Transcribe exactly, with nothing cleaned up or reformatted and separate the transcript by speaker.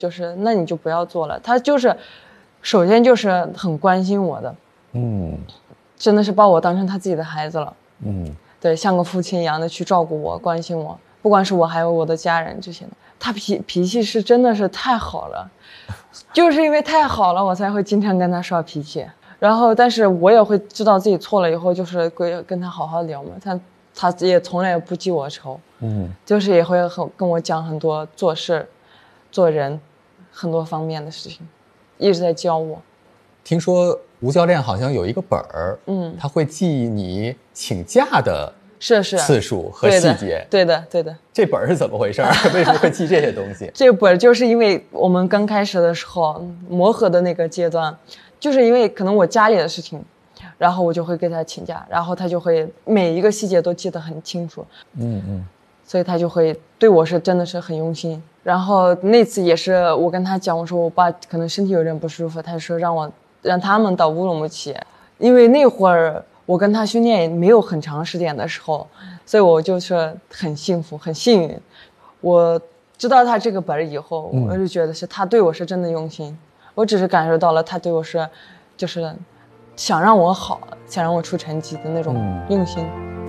Speaker 1: 就是那你就不要做了。他就是首先就是很关心我的，嗯，真的是把我当成他自己的孩子了，嗯，对，像个父亲一样的去照顾我关心我，不管是我还有我的家人这些的。他脾脾气是真的是太好了，就是因为太好了我才会经常跟他耍脾气，然后但是我也会知道自己错了以后就是跟跟他好好聊嘛，他他也从来也不记我仇，嗯，就是也会很跟我讲很多做事做人很多方面的事情，一直在教我。
Speaker 2: 听说吴教练好像有一个本儿，嗯，他会记你请假的
Speaker 1: 是是
Speaker 2: 次数和细节。
Speaker 1: 对的对的对的。
Speaker 2: 这本儿是怎么回事？为什么会记这些东西？
Speaker 1: 这个本就是因为我们刚开始的时候磨合的那个阶段，就是因为可能我家里的事情，然后我就会给他请假，然后他就会每一个细节都记得很清楚，嗯嗯，所以他就会对我是真的是很用心。然后那次也是我跟他讲，我说我爸可能身体有点不舒服，他就说让我让他们到乌鲁木齐，因为那会儿我跟他训练没有很长时间的时候，所以我就是很幸福很幸运。我知道他这个本以后，我就觉得是他对我是真的用心，我只是感受到了他对我是就是想让我好，想让我出成绩的那种用心。